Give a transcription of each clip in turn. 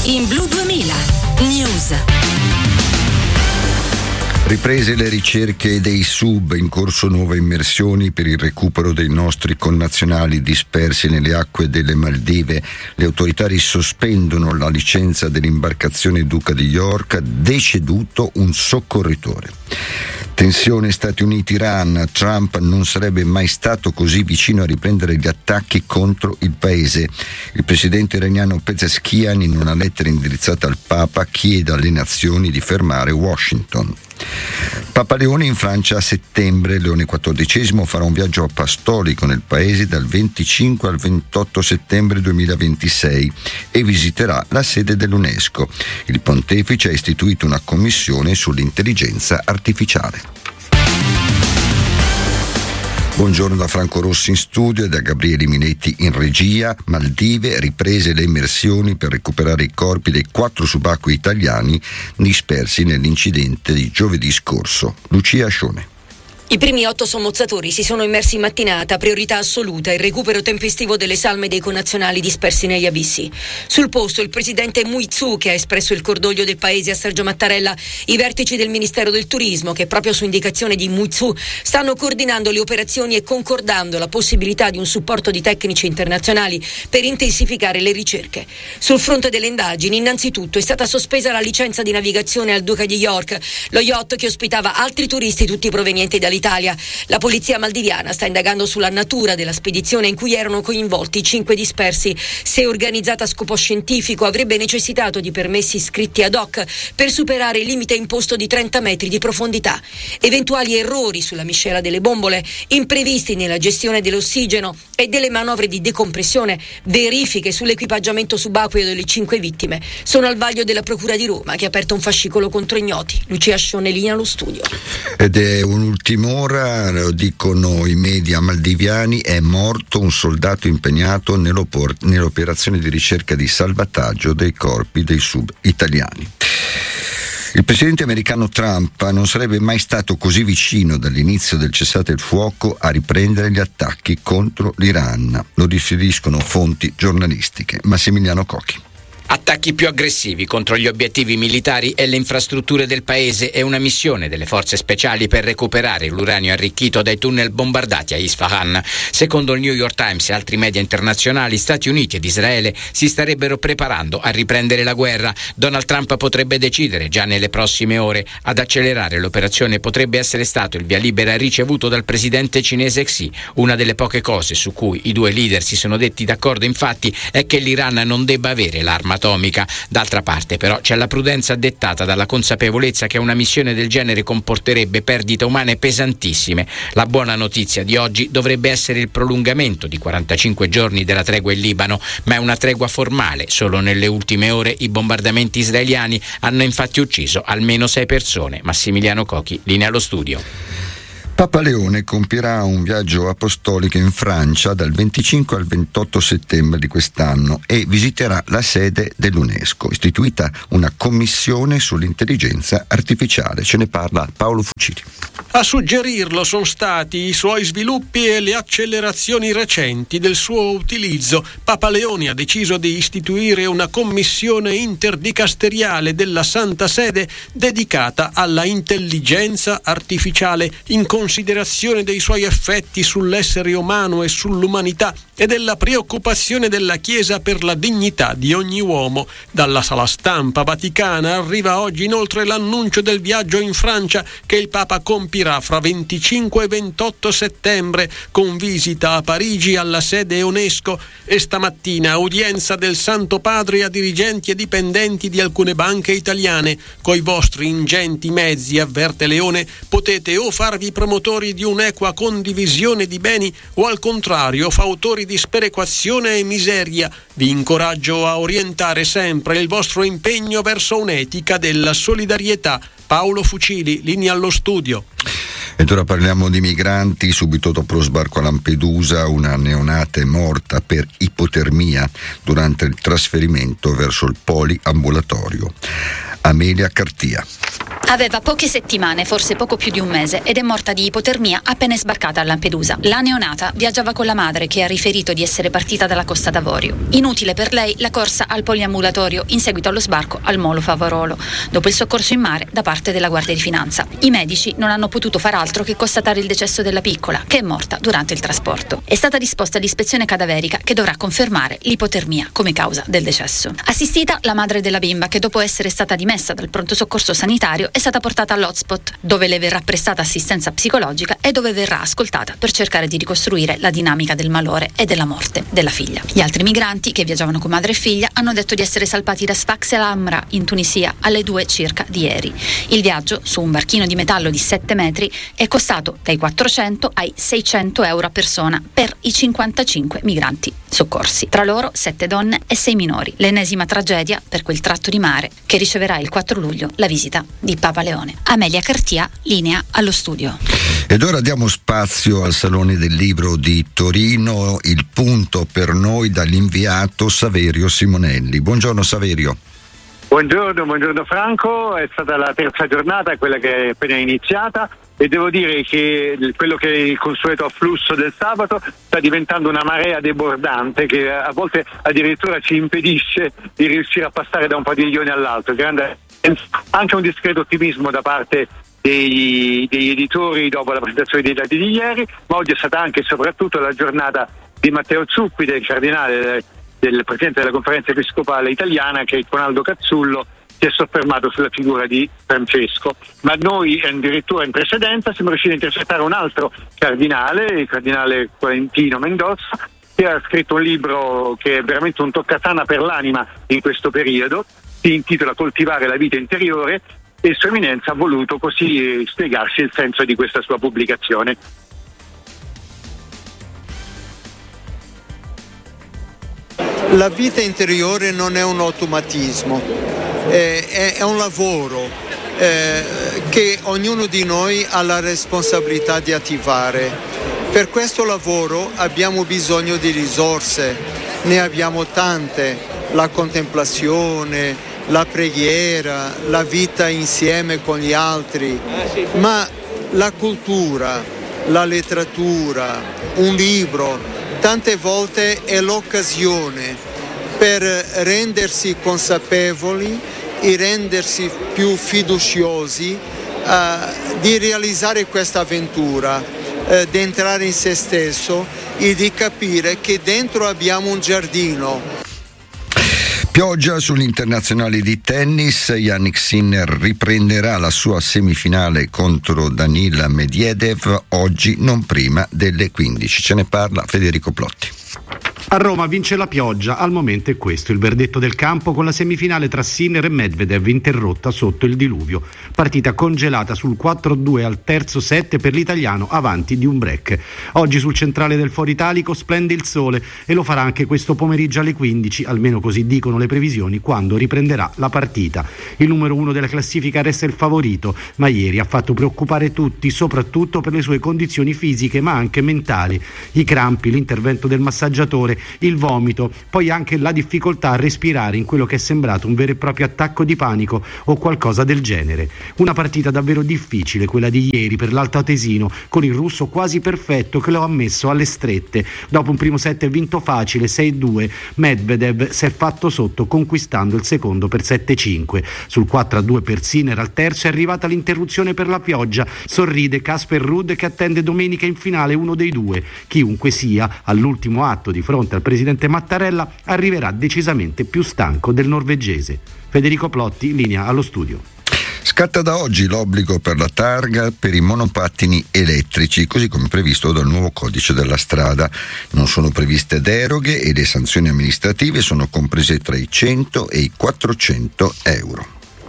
In Blu 2000 News. Riprese le ricerche dei sub, in corso nuove immersioni per il recupero dei nostri connazionali dispersi nelle acque delle Maldive. Le autorità sospendono la licenza dell'imbarcazione Duca di York, deceduto un soccorritore. Tensione Stati Uniti-Iran. Trump non sarebbe mai stato così vicino a riprendere gli attacchi contro il paese. Il presidente iraniano Pezeshkian, in una lettera indirizzata al Papa, chiede alle nazioni di fermare Washington. Papa Leone in Francia a settembre. Leone XIV farà un viaggio apostolico nel paese dal 25 al 28 settembre 2026 e visiterà la sede dell'UNESCO. Il pontefice ha istituito una commissione sull'intelligenza artificiale. Buongiorno da Franco Rossi in studio e da Gabriele Minetti in regia. Maldive, riprese le immersioni per recuperare i corpi dei 4 subacquei italiani dispersi nell'incidente di giovedì scorso. Lucia Scione. I primi 8 sommozzatori si sono immersi in mattinata, priorità assoluta il recupero tempestivo delle salme dei connazionali dispersi negli abissi. Sul posto il presidente Muizzu, che ha espresso il cordoglio del paese a Sergio Mattarella, i vertici del Ministero del Turismo, che proprio su indicazione di Muizzu stanno coordinando le operazioni e concordando la possibilità di un supporto di tecnici internazionali per intensificare le ricerche. Sul fronte delle indagini, innanzitutto è stata sospesa la licenza di navigazione al Duca di York, lo yacht che ospitava altri turisti tutti provenienti dall'Italia. La polizia maldiviana sta indagando sulla natura della spedizione in cui erano coinvolti 5 dispersi. Se organizzata a scopo scientifico, avrebbe necessitato di permessi scritti ad hoc per superare il limite imposto di 30 metri di profondità. Eventuali errori sulla miscela delle bombole, imprevisti nella gestione dell'ossigeno e delle manovre di decompressione, verifiche sull'equipaggiamento subacqueo delle 5 vittime sono al vaglio della Procura di Roma, che ha aperto un fascicolo contro ignoti. Lucia Scione, linea allo studio. Ed è un'ultima ora, lo dicono i media maldiviani, è morto un soldato impegnato nell'operazione di ricerca di salvataggio dei corpi dei sub italiani. Il presidente americano Trump non sarebbe mai stato così vicino dall'inizio del cessate il fuoco a riprendere gli attacchi contro l'Iran. Lo riferiscono fonti giornalistiche. Massimiliano Cocchi. Attacchi più aggressivi contro gli obiettivi militari e le infrastrutture del paese e una missione delle forze speciali per recuperare l'uranio arricchito dai tunnel bombardati a Isfahan. Secondo il New York Times e altri media internazionali, Stati Uniti ed Israele si starebbero preparando a riprendere la guerra. Donald Trump potrebbe decidere già nelle prossime ore. Ad accelerare l'operazione potrebbe essere stato il via libera ricevuto dal presidente cinese Xi. Una delle poche cose su cui i due leader si sono detti d'accordo, infatti, è che l'Iran non debba avere l'arma atomica. D'altra parte, però, c'è la prudenza dettata dalla consapevolezza che una missione del genere comporterebbe perdite umane pesantissime. La buona notizia di oggi dovrebbe essere il prolungamento di 45 giorni della tregua in Libano, ma è una tregua formale. Solo nelle ultime ore i bombardamenti israeliani hanno infatti ucciso almeno 6 persone. Massimiliano Cocchi, linea allo studio. Papa Leone compirà un viaggio apostolico in Francia dal 25 al 28 settembre di quest'anno e visiterà la sede dell'UNESCO, istituita una commissione sull'intelligenza artificiale. Ce ne parla Paolo Fucili. A suggerirlo sono stati i suoi sviluppi e le accelerazioni recenti del suo utilizzo. Papa Leone ha deciso di istituire una commissione interdicasteriale della Santa Sede dedicata alla intelligenza artificiale, in considerazione dei suoi effetti sull'essere umano e sull'umanità e della preoccupazione della Chiesa per la dignità di ogni uomo. Dalla sala stampa vaticana arriva oggi inoltre l'annuncio del viaggio in Francia che il Papa compirà fra 25 e 28 settembre, con visita a Parigi alla sede UNESCO e stamattina udienza del Santo Padre a dirigenti e dipendenti di alcune banche italiane. Coi vostri ingenti mezzi, avverte Leone, potete o farvi promotori di un'equa condivisione di beni o al contrario fautori di sperequazione e miseria. Vi incoraggio a orientare sempre il vostro impegno verso un'etica della solidarietà. Paolo Fucili, linea allo studio. Ed ora parliamo di migranti. Subito dopo lo sbarco a Lampedusa, una neonata è morta per ipotermia durante il trasferimento verso il poliambulatorio. Amelia Cartia. Aveva poche settimane, forse poco più di un mese, ed è morta di ipotermia appena sbarcata a Lampedusa. La neonata viaggiava con la madre, che ha riferito di essere partita dalla Costa d'Avorio. Inutile per lei la corsa al poliambulatorio in seguito allo sbarco al Molo Favarolo, dopo il soccorso in mare da parte della Guardia di Finanza. I medici non hanno potuto far altro che constatare il decesso della piccola, che è morta durante il trasporto. È stata disposta l'ispezione cadaverica che dovrà confermare l'ipotermia come causa del decesso. Assistita la madre della bimba, che dopo essere stata dimessa dal pronto soccorso sanitario è stata portata all'hotspot, dove le verrà prestata assistenza psicologica e dove verrà ascoltata per cercare di ricostruire la dinamica del malore e della morte della figlia. Gli altri migranti che viaggiavano con madre e figlia hanno detto di essere salpati da Sfax El Amra in Tunisia alle 2 circa di ieri. Il viaggio su un barchino di metallo di 7 metri è costato dai 400 ai 600 euro a persona per i 55 migranti soccorsi, tra loro 7 donne e 6 minori. L'ennesima tragedia per quel tratto di mare che riceverà il 4 luglio la visita di Papa Leone. Amelia Cartia, linea allo studio. Ed ora diamo spazio al Salone del Libro di Torino, il punto per noi dall'inviato Saverio Simonelli. Buongiorno Saverio. Buongiorno Franco, è stata la terza giornata, quella che è appena iniziata, e devo dire che quello che è il consueto afflusso del sabato sta diventando una marea debordante che a volte addirittura ci impedisce di riuscire a passare da un padiglione all'altro. Anche un discreto ottimismo da parte degli editori dopo la presentazione dei dati di ieri, ma oggi è stata anche e soprattutto la giornata di Matteo Zuppi, del cardinale, del presidente della conferenza episcopale italiana, che con Aldo Cazzullo si è soffermato sulla figura di Francesco. Ma noi addirittura in precedenza siamo riusciti a intercettare un altro cardinale, il cardinale Valentino Mendoza, che ha scritto un libro che è veramente un toccasana per l'anima in questo periodo, si intitola Coltivare la vita interiore, e Sua Eminenza ha voluto così spiegarci il senso di questa sua pubblicazione. La vita interiore non è un automatismo, è un lavoro che ognuno di noi ha la responsabilità di attivare. Per questo lavoro abbiamo bisogno di risorse, ne abbiamo tante: la contemplazione, la preghiera, la vita insieme con gli altri, ma la cultura, la letteratura, un libro, tante volte è l'occasione per rendersi consapevoli e rendersi più fiduciosi di realizzare questa avventura, di entrare in se stesso e di capire che dentro abbiamo un giardino. Pioggia sugli internazionali di tennis. Jannik Sinner riprenderà la sua semifinale contro Danil Medvedev oggi, non prima delle 15. Ce ne parla Federico Plotti. A Roma vince la pioggia, al momento è questo il verdetto del campo, con la semifinale tra Sinner e Medvedev interrotta sotto il diluvio. Partita congelata sul 4-2 al terzo set per l'italiano, avanti di un break. Oggi sul centrale del Foro Italico splende il sole e lo farà anche questo pomeriggio alle 15, almeno così dicono le previsioni, quando riprenderà la partita. Il numero 1 della classifica resta il favorito, ma ieri ha fatto preoccupare tutti, soprattutto per le sue condizioni fisiche ma anche mentali. I crampi, l'intervento del massaggiatore, il vomito, poi anche la difficoltà a respirare in quello che è sembrato un vero e proprio attacco di panico o qualcosa del genere. Una partita davvero difficile quella di ieri per l'altoatesino, con il russo quasi perfetto che lo ha messo alle strette. Dopo un primo set vinto facile 6-2, Medvedev si è fatto sotto conquistando il secondo per 7-5. Sul 4-2 per Sinner al terzo è arrivata l'interruzione per la pioggia. Sorride Casper Ruud, che attende domenica in finale uno dei due. Chiunque sia, all'ultimo atto di fronte al presidente Mattarella arriverà decisamente più stanco del norvegese. Federico Plotti, linea allo studio. Scatta da oggi l'obbligo per la targa per i monopattini elettrici, così come previsto dal nuovo codice della strada. Non sono previste deroghe e le sanzioni amministrative sono comprese tra i 100 e i 400 euro.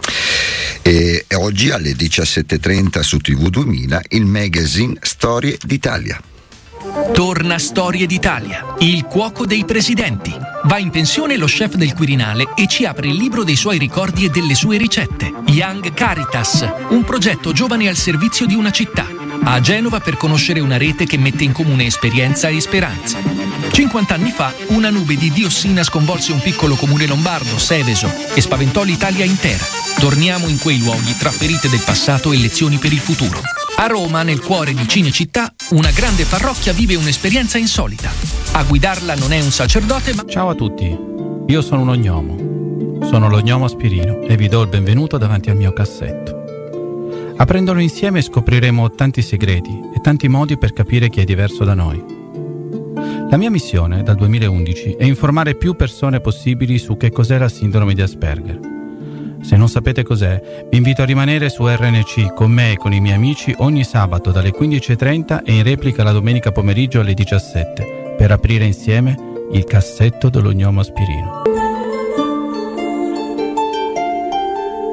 E oggi alle 17.30 su TV 2000 il magazine Storie d'Italia. Torna Storie d'Italia, il cuoco dei presidenti. Va in pensione lo chef del Quirinale e ci apre il libro dei suoi ricordi e delle sue ricette. Young Caritas, un progetto giovane al servizio di una città. A Genova per conoscere una rete che mette in comune esperienza e speranza. 50 anni fa una nube di diossina sconvolse un piccolo comune lombardo, Seveso, e spaventò l'Italia intera. Torniamo in quei luoghi tra ferite del passato e lezioni per il futuro. A Roma, nel cuore di Cinecittà, una grande parrocchia vive un'esperienza insolita. A guidarla non è un sacerdote, ma... Ciao a tutti, io sono un ognomo. Sono lo gnomo Aspirino e vi do il benvenuto davanti al mio cassetto. Aprendolo insieme scopriremo tanti segreti e tanti modi per capire chi è diverso da noi. La mia missione, dal 2011, è informare più persone possibili su che cos'è la sindrome di Asperger. Se non sapete cos'è, vi invito a rimanere su RNC con me e con i miei amici ogni sabato dalle 15:30 e in replica la domenica pomeriggio alle 17 per aprire insieme il cassetto dello gnomo Aspirino.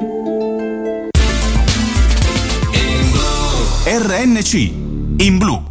RNC in blu.